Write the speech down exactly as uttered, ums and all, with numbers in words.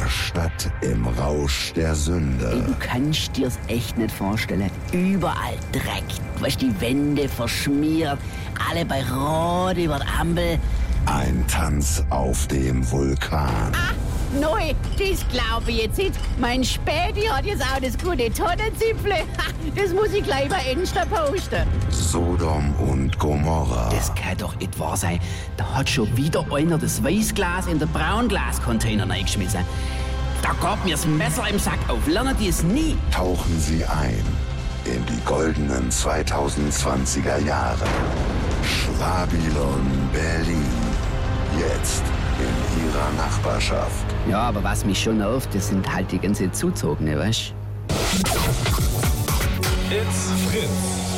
Stadt im Rausch der Sünde. Du kannst dir's echt nicht vorstellen. Überall Dreck. Weißt, die Wände verschmiert, alle bei Rot über die Ampel. Ein Tanz auf dem Vulkan. Ah, neu, das glaube ich jetzt nicht. Mein Späti hat jetzt auch das gute Tonnenzipfle. Das muss ich gleich bei Insta posten. Sodom und Gomorra. Das kann doch nicht wahr sein. Da hat schon wieder einer das Weißglas in den Braunglascontainer reingeschmissen. Da gab mir das Messer im Sack auf. Lernen die es nie. Tauchen Sie ein in die goldenen zweitausendzwanziger Jahre. Schwabylon Berlin. Jetzt in Ihrer Nachbarschaft. Ja, aber was mich schon nervt, das sind halt die ganze Zuzogene, weißt du? It's Fritz.